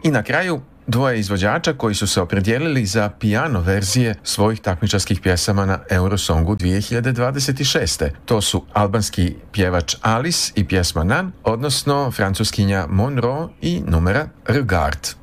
I na kraju, dvoje izvođača koji su se opredijelili za piano verzije svojih takmičarskih pjesama na Eurosongu 2026. To su albanski pjevač Alice i pjesma Nan, odnosno francuskinja Monroe i numera Regard.